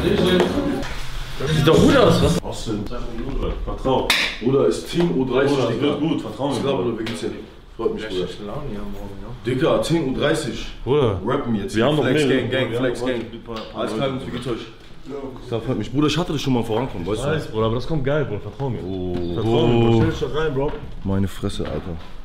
Sieht doch gut aus, was? Austin, vertrau. Bruder, ist Team U30, Bruder, Digga. wird gut, vertrau mir. Bruder, wie geht's dir? Freut mich, Bruder. Digga, 10:30 Uhr. Bruder, Rappen jetzt. wir haben noch Flex mehrere. Gang, Gang, Flex Gang. Alles klar, Jungs, wie geht's euch? Das freut mich. Bruder, ich hatte das schon mal vorankommen, weißt du? Bruder, aber das kommt geil, Bruder, vertrau mir. Oh. Vertrau mir, Bro. Stell dich doch rein, Bro. Meine Fresse, Alter.